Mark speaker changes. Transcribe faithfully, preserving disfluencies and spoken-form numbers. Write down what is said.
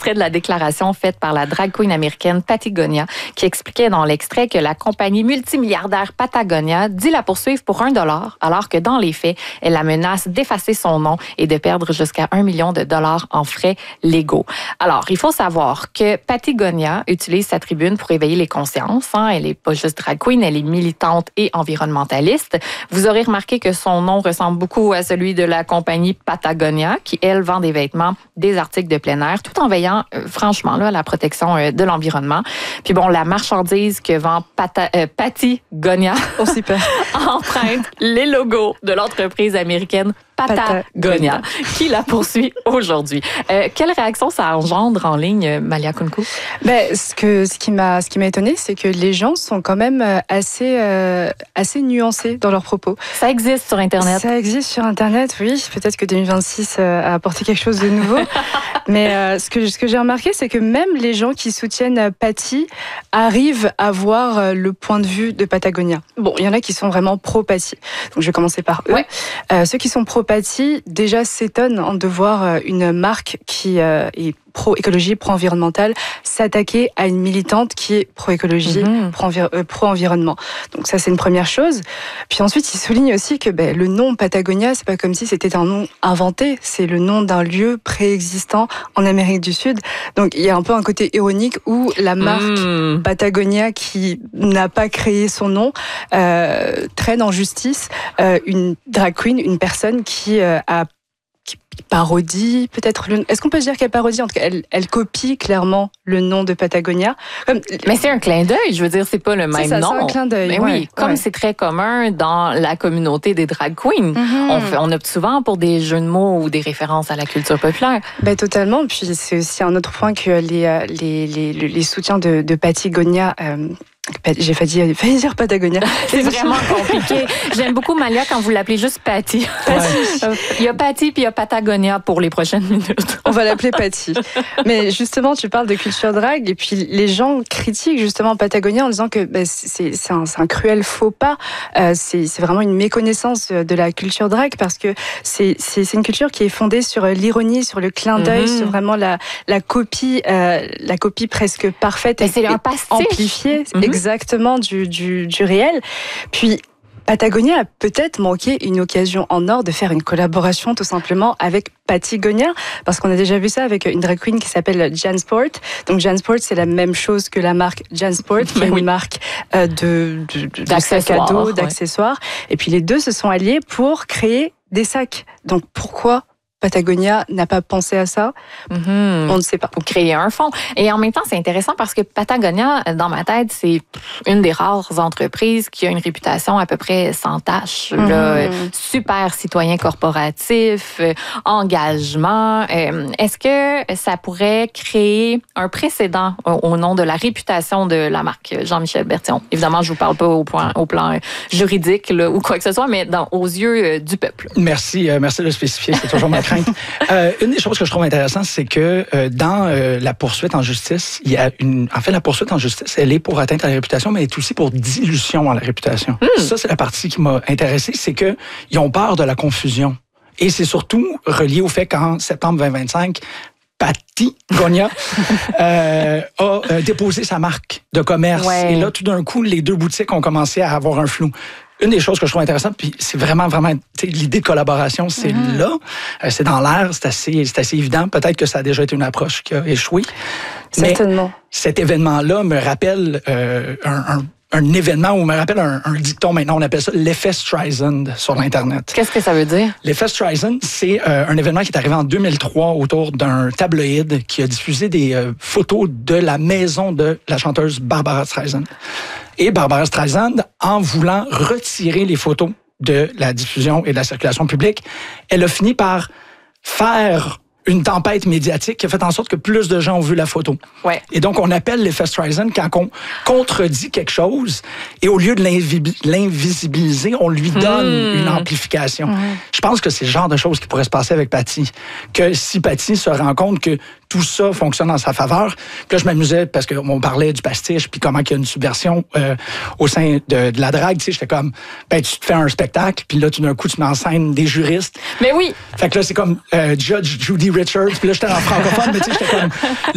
Speaker 1: extrait de la déclaration faite par la drag queen américaine Patagonia, qui expliquait dans l'extrait que la compagnie multimilliardaire Patagonia dit la poursuivre pour un dollar, alors que dans les faits, elle la menace d'effacer son nom et de perdre jusqu'à un million de dollars en frais légaux. Alors, il faut savoir que Patagonia utilise sa tribune pour éveiller les consciences. Hein. Elle n'est pas juste drag queen, elle est militante et environnementaliste. Vous aurez remarqué que son nom ressemble beaucoup à celui de la compagnie Patagonia, qui, elle, vend des vêtements, des articles de plein air, tout en veillant, euh, franchement, là, à la protection euh, de l'environnement. Puis bon, la marchandise que vend Pata, euh, Patagonia
Speaker 2: oh, super.
Speaker 1: emprunte les logos de l'entreprise américaine Patagonia, qui la poursuit aujourd'hui. Euh, quelle réaction ça engendre en ligne, Malia Kounkou?
Speaker 2: Ben, ce, que, ce qui m'a, ce qui m'a étonnée, c'est que les gens sont quand même assez, euh, assez nuancés dans leurs propos.
Speaker 1: Ça existe sur Internet.
Speaker 2: Ça existe sur Internet, oui. Peut-être que deux mille vingt-six a apporté quelque chose de nouveau. Mais euh, ce que, ce que j'ai remarqué, c'est que même les gens qui soutiennent Patty arrivent à voir le point de vue de Patagonia. Bon, il y en a qui sont vraiment pro-Patty. Donc, je vais commencer par eux. Ouais. Euh, ceux qui sont pro-Patty, déjà s'étonnent de voir une marque qui euh, est pro-écologie, pro-environnementale, s'attaquer à une militante qui est pro-écologie, mmh. pro-envir- euh, pro-environnement. Donc ça, c'est une première chose. Puis ensuite, il souligne aussi que ben, le nom Patagonia, c'est pas comme si c'était un nom inventé, c'est le nom d'un lieu préexistant en Amérique du Sud. Donc il y a un peu un côté ironique où la marque mmh. Patagonia, qui n'a pas créé son nom, euh, traîne en justice euh, une drag queen, une personne qui euh, a qui parodie peut-être le... Est-ce qu'on peut dire qu'elle parodie? En tout cas, elle, elle copie clairement le nom de Patagonia. Comme...
Speaker 1: Mais c'est un clin d'œil, je veux dire, c'est pas le même
Speaker 2: ça,
Speaker 1: nom.
Speaker 2: C'est un clin d'œil.
Speaker 1: Mais
Speaker 2: ouais,
Speaker 1: oui, comme
Speaker 2: ouais.
Speaker 1: c'est très commun dans la communauté des drag queens, mm-hmm. on, fait, on opte souvent pour des jeux de mots ou des références à la culture populaire.
Speaker 2: Ben, totalement. Puis c'est aussi un autre point que les, les, les, les soutiens de, de Patagonia... Euh, J'ai failli, failli dire Patagonia.
Speaker 1: C'est vraiment compliqué. J'aime beaucoup Malia quand vous l'appelez juste Patty. Ouais. Il y a Patty puis il y a Patagonia pour les prochaines minutes.
Speaker 2: On va l'appeler Patty. Mais justement, tu parles de culture drag et puis les gens critiquent justement Patagonia en disant que bah, c'est, c'est, un, c'est un cruel faux pas. Euh, c'est, c'est vraiment une méconnaissance de la culture drag parce que c'est, c'est, c'est une culture qui est fondée sur l'ironie, sur le clin d'œil, mm-hmm. sur vraiment la, la copie, euh, la copie presque parfaite et,
Speaker 1: c'est un pastiche.
Speaker 2: amplifiée. Mm-hmm. Exactement, du, du, du réel. Puis, Patagonia a peut-être manqué une occasion en or de faire une collaboration tout simplement avec Patagonia, parce qu'on a déjà vu ça avec une drag queen qui s'appelle Jansport. Donc Jansport, c'est la même chose que la marque Jansport, qui est une oui. marque euh, de, de, de, de sacs à dos, d'accessoires. Ouais. Et puis les deux se sont alliés pour créer des sacs. Donc pourquoi Patagonia n'a pas pensé à ça,
Speaker 1: mm-hmm.
Speaker 2: on ne sait pas.
Speaker 1: Ou créer un fonds. Et en même temps, c'est intéressant parce que Patagonia, dans ma tête, c'est une des rares entreprises qui a une réputation à peu près sans tache. Mm-hmm. Là, super citoyen corporatif, euh, engagement. Euh, est-ce que ça pourrait créer un précédent au, au nom de la réputation de la marque Jean-Michel Bertillon? Évidemment, je vous parle pas au, point, au plan juridique là, ou quoi que ce soit, mais dans, aux yeux euh, du peuple.
Speaker 3: Merci, euh, merci de le spécifier. C'est toujours ma Euh, une des choses que je trouve intéressante, c'est que euh, dans euh, la poursuite en justice, il y a une. En fait, la poursuite en justice, elle est pour atteinte à la réputation, mais elle est aussi pour dilution à la réputation. Mm. Ça, c'est la partie qui m'a intéressé, c'est que ils ont peur de la confusion. Et c'est surtout relié au fait qu'en septembre vingt vingt-cinq, Patagonia euh, a euh, déposé sa marque de commerce. Ouais. Et là, tout d'un coup, les deux boutiques ont commencé à avoir un flou. Une des choses que je trouve intéressante, puis c'est vraiment, vraiment, l'idée de collaboration, c'est mm-hmm. là, euh, c'est dans l'air, c'est assez, c'est assez évident. Peut-être que ça a déjà été une approche qui a échoué.
Speaker 2: Certainement.
Speaker 3: Mais cet événement-là me rappelle euh, un, un un événement où on me rappelle un, un dicton maintenant, on appelle ça l'effet Streisand sur l'Internet.
Speaker 1: Qu'est-ce que ça veut dire?
Speaker 3: L'effet Streisand, c'est euh, un événement qui est arrivé en deux mille trois autour d'un tabloïd qui a diffusé des euh, photos de la maison de la chanteuse Barbara Streisand. Et Barbara Streisand, en voulant retirer les photos de la diffusion et de la circulation publique, elle a fini par faire une tempête médiatique qui a fait en sorte que plus de gens ont vu la photo.
Speaker 1: Ouais.
Speaker 3: Et donc, on appelle l'effet Streisand quand on contredit quelque chose et au lieu de l'invisibiliser, on lui donne mmh. une amplification. Mmh. Je pense que c'est le genre de choses qui pourrait se passer avec Patty. Que si Patty se rend compte que tout ça fonctionne en sa faveur, puis là, je m'amusais parce qu'on parlait du pastiche puis comment il y a une subversion euh, au sein de, de la drague. Tu sais, j'étais comme, ben, tu te fais un spectacle, puis là, tout d'un coup, tu mets en scène des juristes.
Speaker 1: Mais oui!
Speaker 3: Fait que là, c'est comme euh, Judge Judy Richards, puis là, j'étais en francophone, mais tu sais, j'étais comme